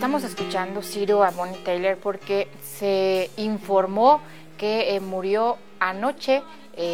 estamos escuchando, Ciro, a Bonnie Tyler porque se informó que murió anoche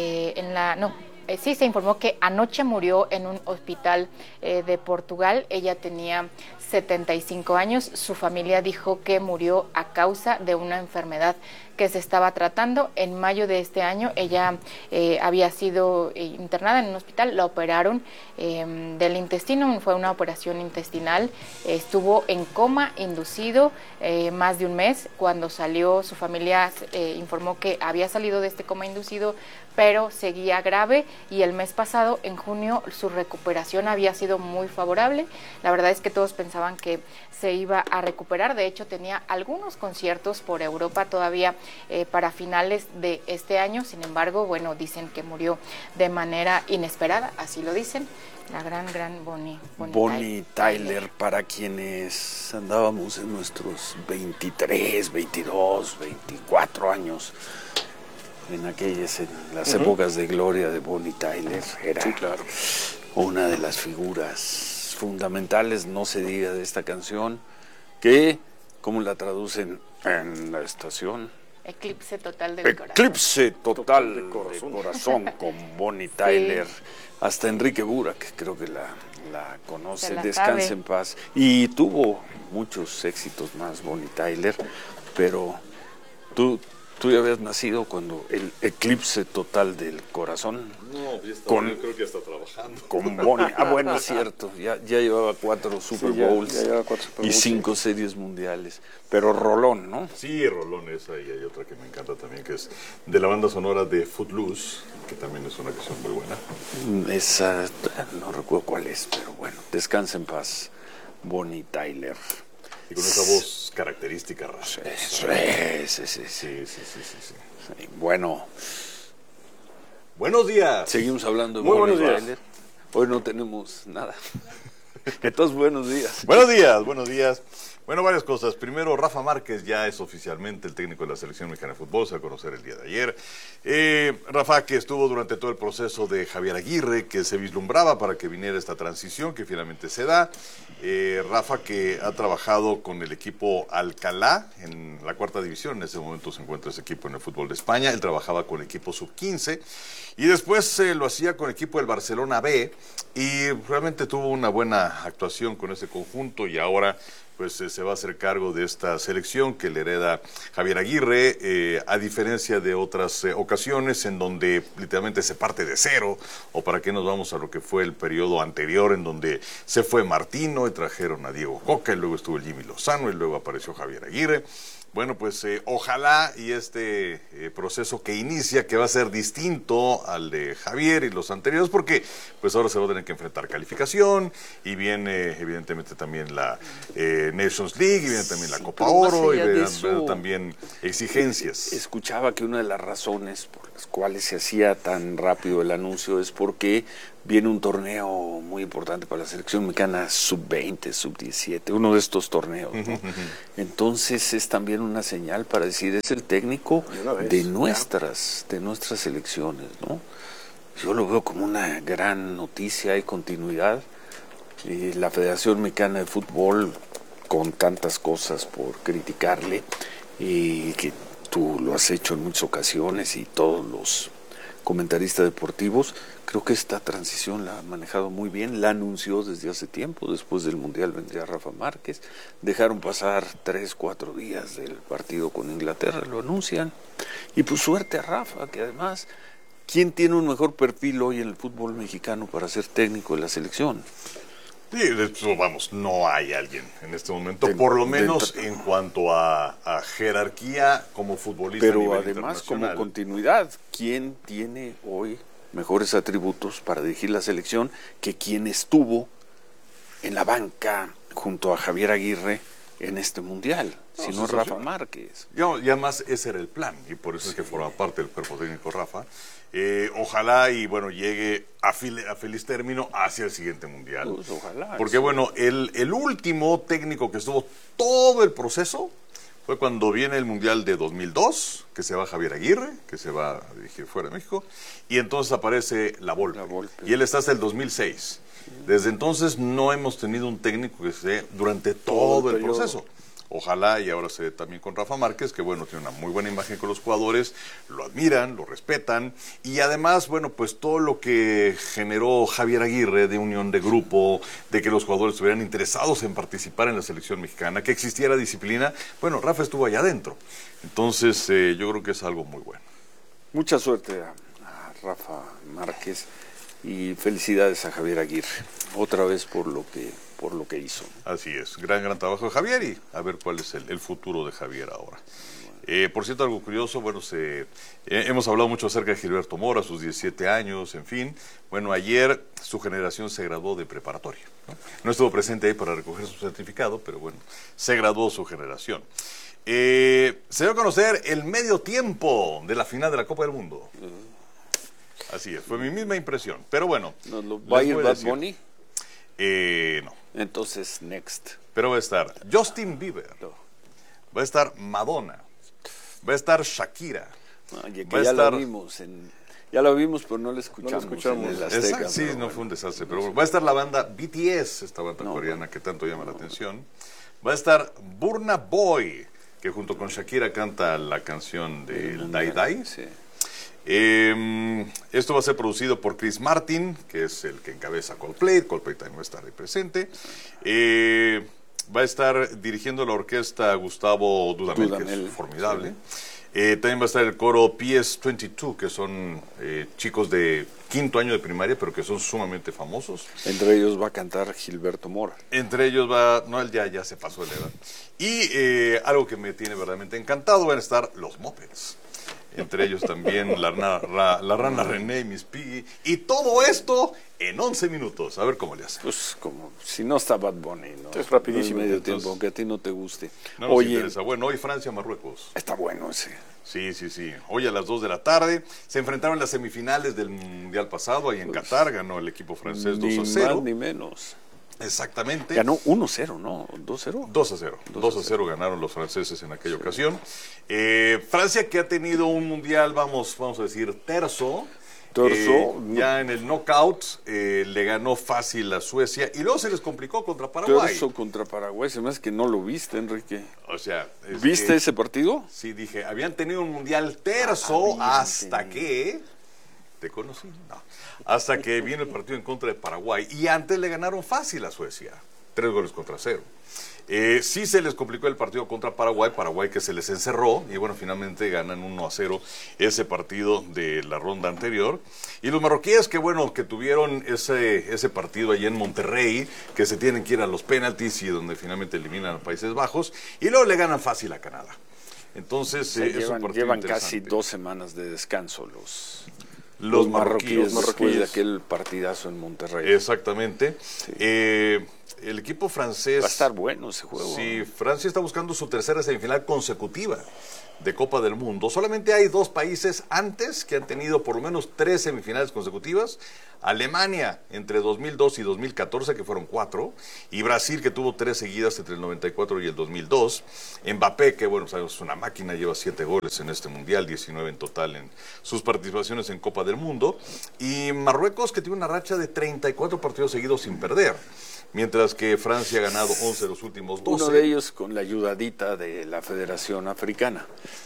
se informó que anoche murió en un hospital de Portugal. Ella tenía 75 años. Su familia dijo que murió a causa de una enfermedad que se estaba tratando. En mayo de este año ella había sido internada en un hospital, la operaron del intestino, fue una operación intestinal, estuvo en coma inducido más de un mes. Cuando salió, su familia informó que había salido de este coma inducido, pero seguía grave, y el mes pasado, en junio, su recuperación había sido muy favorable. La verdad es que todos pensaban que se iba a recuperar. De hecho, tenía algunos conciertos por Europa todavía para finales de este año. Sin embargo, bueno, dicen que murió de manera inesperada, así lo dicen. La gran Bonnie Tyler, para quienes andábamos en nuestros 23, 22, 24 años, en las épocas de gloria de Bonnie Tyler, era una de las figuras fundamentales, no se diga, de esta canción, que, ¿cómo la traducen en la estación? Eclipse total del corazón. Eclipse total del corazón con Bonnie Tyler. Sí. Hasta Enrique Burak, creo que la conoce, descanse en paz. Y tuvo muchos éxitos más Bonnie Tyler, pero tú ya habías nacido cuando el eclipse total del corazón. No, yo creo que ya está trabajando. Con Bonnie. Ah, bueno, es cierto. Ya llevaba 4 Super Bowls, ya llevaba 4 Super Bowls y 5 series mundiales. Pero rolón, ¿no? Sí, rolón esa, y hay otra que me encanta también, que es de la banda sonora de Footloose, que también es una canción muy buena. Esa, no recuerdo cuál es, pero bueno, descansa en paz, Bonnie Tyler. Y con esa voz característica rasposa. Sí. Bueno. Buenos días. Seguimos hablando de Muy Bonnie buenos días. Tyler. Hoy no tenemos nada. Entonces, buenos días. Buenos días. Bueno, varias cosas. Primero, Rafa Márquez ya es oficialmente el técnico de la selección mexicana de fútbol, se va a conocer el día de ayer. Rafa, que estuvo durante todo el proceso de Javier Aguirre, que se vislumbraba para que viniera esta transición, que finalmente se da. Rafa, que ha trabajado con el equipo Alcalá en la 4ª división, en ese momento se encuentra ese equipo en el fútbol de España. Él trabajaba con el equipo sub-15 y después lo hacía con el equipo del Barcelona B, y realmente tuvo una buena actuación con ese conjunto, y ahora pues se va a hacer cargo de esta selección que le hereda Javier Aguirre, a diferencia de otras ocasiones en donde literalmente se parte de cero, o para qué nos vamos a lo que fue el periodo anterior, en donde se fue Martino y trajeron a Diego Coca, y luego estuvo el Jimmy Lozano, y luego apareció Javier Aguirre. Bueno, pues ojalá y este proceso que inicia, que va a ser distinto al de Javier y los anteriores, porque pues ahora se va a tener que enfrentar calificación, y viene evidentemente también la Nations League, y viene también la Copa Oro, y vienen también exigencias. Escuchaba que una de las razones por las cuales se hacía tan rápido el anuncio es porque viene un torneo muy importante para la selección mexicana, sub-20, sub-17, uno de estos torneos, ¿no? Entonces es también una señal para decir, es el técnico de nuestras selecciones, ¿no? Yo lo veo como una gran noticia y continuidad. La Federación Mexicana de Fútbol, con tantas cosas por criticarle, y que tú lo has hecho en muchas ocasiones, y todos los comentaristas deportivos, creo que esta transición la ha manejado muy bien, la anunció desde hace tiempo. Después del Mundial vendría Rafa Márquez, dejaron pasar 3-4 días del partido con Inglaterra, lo anuncian, y pues suerte a Rafa, que además, ¿quién tiene un mejor perfil hoy en el fútbol mexicano para ser técnico de la selección? Sí, de hecho, vamos, no hay alguien en este momento, por lo menos en cuanto a jerarquía como futbolista. Pero además como continuidad, ¿quién tiene hoy mejores atributos para dirigir la selección que quien estuvo en la banca junto a Javier Aguirre en este Mundial? Si no es Rafa Márquez. Y además ese era el plan, y por eso es que forma parte del cuerpo técnico Rafa. Ojalá y bueno, llegue a feliz término hacia el siguiente Mundial. Pues ojalá. Porque bueno, el último técnico que estuvo todo el proceso fue cuando viene el Mundial de 2002, que se va Javier Aguirre, que se va a dirigir fuera de México, y entonces aparece La Volpe. Y él está hasta el 2006. Desde entonces no hemos tenido un técnico que esté durante todo el proceso. Ojalá, y ahora se ve también con Rafa Márquez, que bueno, tiene una muy buena imagen con los jugadores, lo admiran, lo respetan, y además, bueno, pues todo lo que generó Javier Aguirre de unión de grupo, de que los jugadores estuvieran interesados en participar en la selección mexicana, que existiera disciplina, bueno, Rafa estuvo allá adentro. Entonces, yo creo que es algo muy bueno. Mucha suerte a Rafa Márquez y felicidades a Javier Aguirre, otra vez por lo que hizo. Así es, gran trabajo de Javier, y a ver cuál es el futuro de Javier ahora. Por cierto, algo curioso, bueno, hemos hablado mucho acerca de Gilberto Mora, sus 17 años, en fin. Bueno, ayer su generación se graduó de preparatoria, ¿no? No estuvo presente ahí para recoger su certificado, pero bueno, se graduó su generación. Se dio a conocer el medio tiempo de la final de la Copa del Mundo. Así es, fue mi misma impresión, pero bueno. ¿Va a ir Bad Bunny? No. Entonces, next. Pero va a estar Justin Bieber, va a estar Madonna, va a estar Shakira. Ya lo vimos, pero no lo escuchamos. En el Azteca. Sí, no fue un desastre, pero bueno. Va a estar la banda BTS, esta banda coreana que tanto llama la atención. Va a estar Burna Boy, que junto con Shakira canta la canción del Dai Dai. Sí. Esto va a ser producido por Chris Martin, que es el que encabeza Coldplay. Coldplay también va a estar ahí presente. Va a estar dirigiendo la orquesta Gustavo Dudamel, que es formidable. También va a estar el coro PS22, que son chicos de quinto año de primaria, pero que son sumamente famosos. Entre ellos va a cantar Gilberto Mora. Entre ellos va... No, él ya se pasó de la edad. Y algo que me tiene verdaderamente encantado, van a estar los Muppets. Entre ellos también la rana René y Miss Piggy. Y todo esto en 11 minutos. A ver cómo le hace. Pues como si no está Bad Bunny, ¿no? Es rapidísimo. No es medio tiempo, aunque a ti no te guste. No nos interesa. Bueno, hoy Francia-Marruecos. Está bueno ese. Sí. Hoy a las 2 de la tarde se enfrentaron en las semifinales del Mundial pasado, ahí en Qatar. Ganó el equipo francés 2-0. Ni más ni menos. Exactamente. Ganó 1-0, ¿no? ¿2-0? 2-0. 2-0 ganaron los franceses en aquella ocasión. Francia, que ha tenido un mundial, vamos a decir, terso. Ya en el knockout le ganó fácil a Suecia y luego se les complicó contra Paraguay. Terso contra Paraguay, se me hace que no lo viste, Enrique. O sea, ¿viste ese partido? Sí, dije, habían tenido un mundial terso hasta que... ¿Te conocí? No. Hasta que vino el partido en contra de Paraguay. Y antes le ganaron fácil a Suecia. 3-0. Sí se les complicó el partido contra Paraguay. Paraguay que se les encerró. Y bueno, finalmente ganan 1-0 ese partido de la ronda anterior. Y los marroquíes que bueno, que tuvieron ese partido allí en Monterrey. Que se tienen que ir a los penaltis y donde finalmente eliminan a Países Bajos. Y luego le ganan fácil a Canadá. Entonces, llevan casi 2 semanas de descanso los marroquíes después de aquel partidazo en Monterrey. Exactamente. Sí. El equipo francés... Va a estar bueno ese juego. Sí, Francia está buscando su tercera semifinal consecutiva de Copa del Mundo. Solamente hay 2 países antes que han tenido por lo menos 3 semifinales consecutivas. Alemania entre 2002 y 2014, que fueron 4, y Brasil, que tuvo 3 seguidas entre el 94 y el 2002. Mbappé, que bueno, es una máquina, lleva 7 goles en este Mundial, 19 en total en sus participaciones en Copa del Mundo. Y Marruecos, que tiene una racha de 34 partidos seguidos sin perder. Mientras que Francia ha ganado 11 de los últimos 12. Uno de ellos con la ayudadita de la Federación Africana.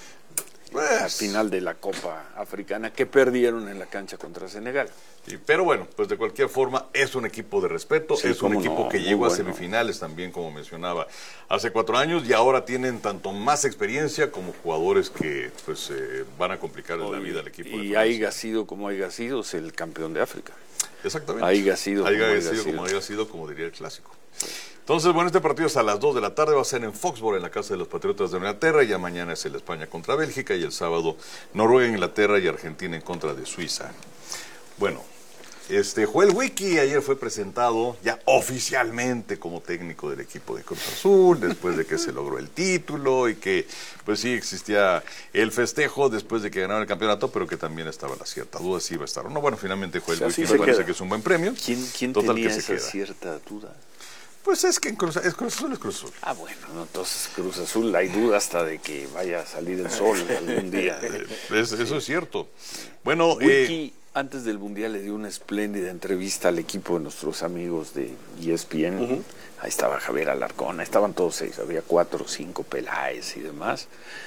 Al final de la Copa Africana, que perdieron en la cancha contra Senegal. Pero bueno, pues de cualquier forma es un equipo de respeto, sí, es un equipo que llegó a semifinales también, como mencionaba, hace 4 años, y ahora tienen tanto más experiencia como jugadores que pues van a complicar la vida al equipo. Y haya sido como haya sido, es el campeón de África. Exactamente. Haya sido como diría el clásico. Sí. Entonces, bueno, este partido es a las 2 de la tarde, va a ser en Foxborough, en la casa de los Patriotas de Inglaterra. Ya mañana es el España contra Bélgica y el sábado Noruega, Inglaterra y Argentina en contra de Suiza. Bueno, Joel Wiki ayer fue presentado ya oficialmente como técnico del equipo de Cruz Azul, después de que se logró el título y que pues sí existía el festejo después de que ganaron el campeonato, pero que también estaba la cierta duda si iba a estar o no. Bueno, finalmente Joel Wiki me parece que es un buen premio. ¿Quién tenía esa cierta duda? Pues es que en Cruz Azul es Cruz Azul. Ah, bueno, entonces Cruz Azul hay duda hasta de que vaya a salir el sol algún día. Eso es cierto. Bueno, Wiki Antes del Mundial le dio una espléndida entrevista al equipo de nuestros amigos de ESPN. Ahí estaba Javier Alarcón, estaban todos ellos, había 4 o 5 Peláez y demás.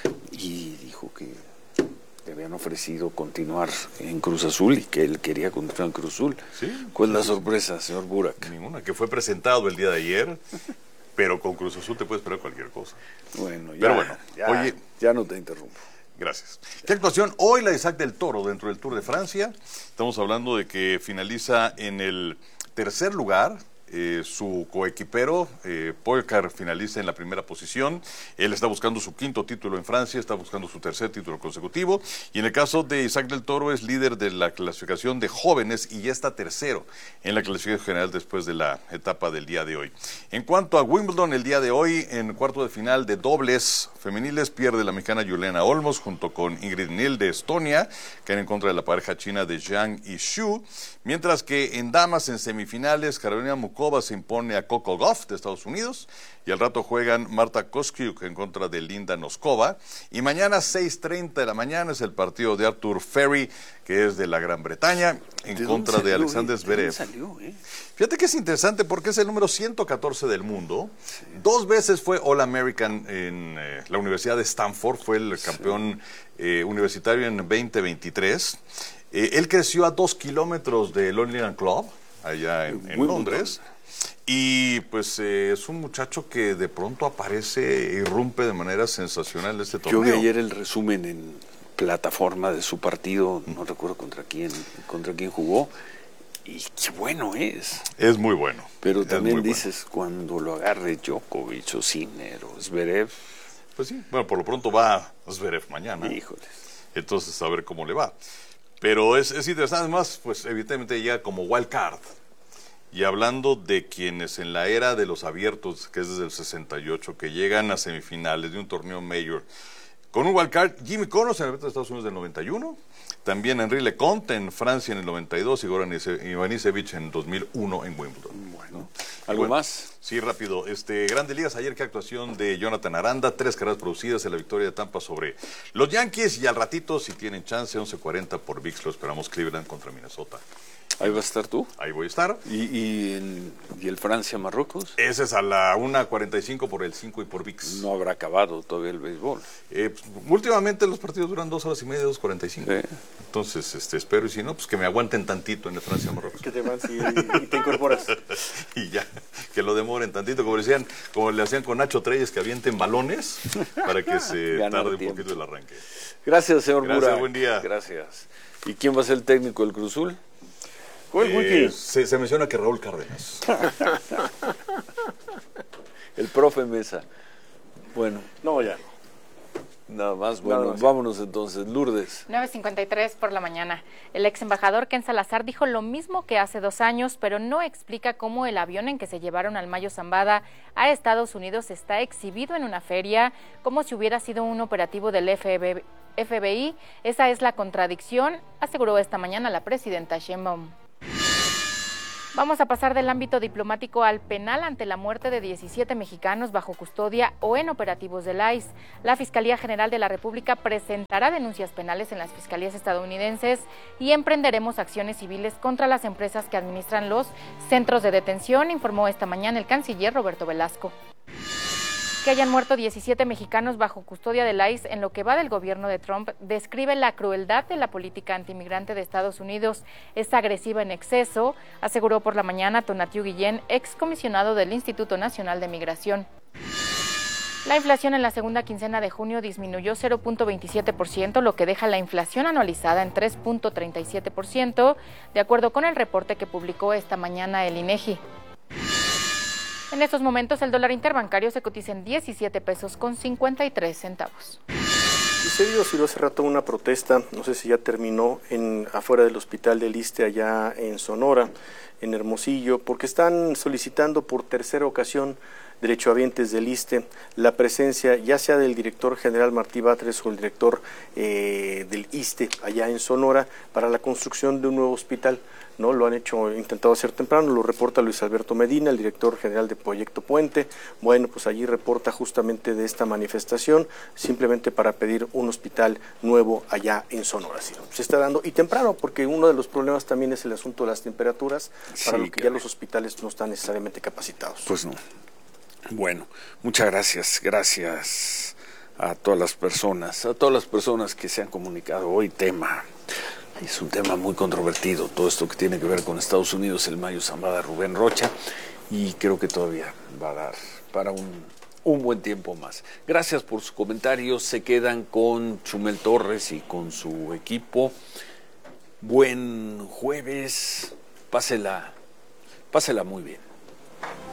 Y dijo que le habían ofrecido continuar en Cruz Azul y que él quería continuar en Cruz Azul. ¿Sí? ¿Cuál es la sorpresa, señor Burak? Ninguna, que fue presentado el día de ayer, pero con Cruz Azul te puedes esperar cualquier cosa. Bueno, ya, Pero bueno, oye, ya no te interrumpo. Gracias. ¿Qué actuación? Hoy la de Isaac del Toro dentro del Tour de Francia. Estamos hablando de que finaliza en el tercer lugar. Su coequipero, Pogačar, finaliza en la primera posición. Él está buscando su 5º título en Francia, está buscando su 3er título consecutivo. Y en el caso de Isaac del Toro es líder de la clasificación de jóvenes y ya está tercero en la clasificación general después de la etapa del día de hoy. En cuanto a Wimbledon, el día de hoy, en cuarto de final de dobles femeniles, pierde la mexicana Juliana Olmos junto con Ingrid Nil de Estonia, que en contra de la pareja china de Zhang y Xu. Mientras que en damas, en semifinales, Carolina Mukova se impone a Coco Gauff de Estados Unidos y al rato juegan Marta Kostyuk en contra de Linda Noskova. Y mañana 6:30 de la mañana es el partido de Arthur Ferry, que es de la Gran Bretaña, en contra de Alexander Zverev. Fíjate que es interesante porque es el número 114 del mundo. Sí. 2 veces fue All-American en la Universidad de Stanford, fue el campeón universitario en 2023. Él creció a 2 kilómetros del All England Club, allá en Londres. Y pues es un muchacho que de pronto aparece e irrumpe de manera sensacional este torneo. Yo vi ayer el resumen en plataforma de su partido, no recuerdo contra quién jugó, y qué bueno es. Es muy bueno. Pero también dices, cuando lo agarre Djokovic o Sinner o Zverev. Pues sí, bueno, por lo pronto va Zverev mañana. Híjoles. Entonces a ver cómo le va. Pero es interesante, además, pues evidentemente ya como wild card. Y hablando de quienes en la era de los abiertos, que es desde el 68, que llegan a semifinales de un torneo mayor, con un wildcard, Jimmy Connors en el Abierto de Estados Unidos del 91, también Henri Leconte en Francia en el 92 y Goran Ivanisevic en 2001 en Wimbledon. Bueno, ¿algo más? Sí, rápido. Grandes Ligas, ayer qué actuación de Jonathan Aranda, 3 carreras producidas en la victoria de Tampa sobre los Yankees, y al ratito, si tienen chance, 11:40 por ViX, lo esperamos, Cleveland contra Minnesota. ¿Ahí vas a estar tú? Ahí voy a estar. ¿Y el Francia-Marruecos? Ese es a la 1:45 por el 5 y por ViX. No habrá acabado todavía el béisbol. Últimamente los partidos duran 2 horas y media, 2:45. Sí. Entonces, espero, y si no, pues que me aguanten tantito en el Francia-Marruecos. Que te vas y te incorporas. Y ya, que lo demoren tantito, como le hacían con Nacho Treyes, que avienten balones para que se tarde un poquito el arranque. Gracias, señor Burak. Gracias, buen día. Gracias. ¿Y quién va a ser el técnico del Cruz Azul? Se menciona que Raúl Cárdenas. El profe Mesa. Bueno. No, ya. Nada más, bueno, vámonos entonces. Lourdes. 9:53 por la mañana. El ex embajador Ken Salazar dijo lo mismo que hace 2 años, pero no explica cómo el avión en que se llevaron al Mayo Zambada a Estados Unidos está exhibido en una feria, como si hubiera sido un operativo del FBI. Esa es la contradicción, aseguró esta mañana la presidenta Sheinbaum. Vamos a pasar del ámbito diplomático al penal ante la muerte de 17 mexicanos bajo custodia o en operativos del ICE. La Fiscalía General de la República presentará denuncias penales en las fiscalías estadounidenses y emprenderemos acciones civiles contra las empresas que administran los centros de detención, informó esta mañana el canciller Roberto Velasco. Que hayan muerto 17 mexicanos bajo custodia del ICE en lo que va del gobierno de Trump describe la crueldad de la política antimigrante de Estados Unidos. Es agresiva en exceso, aseguró por la mañana Tonatiu Guillén, excomisionado del Instituto Nacional de Migración. La inflación en la segunda quincena de junio disminuyó 0.27%, lo que deja la inflación anualizada en 3.37%, de acuerdo con el reporte que publicó esta mañana el INEGI. En estos momentos el dólar interbancario se cotiza en 17 pesos con 53 centavos. Y se dio hace rato una protesta, no sé si ya terminó, afuera del hospital del Iste allá en Sonora, en Hermosillo, porque están solicitando por tercera ocasión derechohabientes del ISSSTE la presencia ya sea del director general Martí Batres o el director del ISSSTE allá en Sonora para la construcción de un nuevo hospital. ¿No? Lo han intentado hacer temprano, lo reporta Luis Alberto Medina, el director general de Proyecto Puente. Bueno, pues allí reporta justamente de esta manifestación, simplemente para pedir un hospital nuevo allá en Sonora. Sí, se está dando, y temprano, porque uno de los problemas también es el asunto de las temperaturas, para lo que ya los hospitales no están necesariamente capacitados. Pues no. Bueno, muchas gracias. Gracias a todas las personas que se han comunicado hoy. Es un tema muy controvertido, todo esto que tiene que ver con Estados Unidos, el Mayo Zambada, Rubén Rocha, y creo que todavía va a dar para un buen tiempo más. Gracias por sus comentarios, se quedan con Chumel Torres y con su equipo. Buen jueves, pásela muy bien.